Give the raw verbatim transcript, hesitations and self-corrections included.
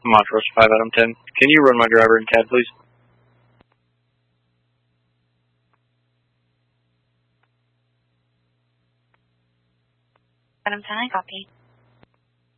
Montrose five Adam ten. Can you run my driver in C A D, please? Adam ten, I copy.